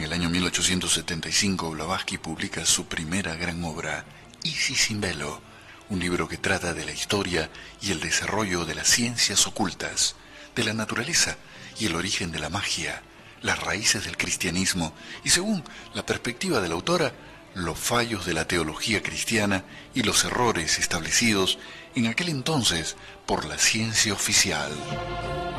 el año 1875, Blavatsky publica su primera gran obra, Isis sin velo, un libro que trata de la historia y el desarrollo de las ciencias ocultas, de la naturaleza y el origen de la magia, las raíces del cristianismo y, según la perspectiva de la autora, los fallos de la teología cristiana y los errores establecidos en aquel entonces por la ciencia oficial.